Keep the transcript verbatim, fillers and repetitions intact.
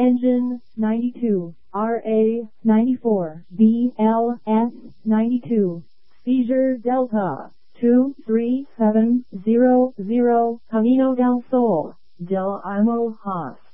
Engine ninety-two, R A ninety-four, B L S ninety-two, Seizure Delta two three seven zero zero, Camino del Sol, Del Amo Haas.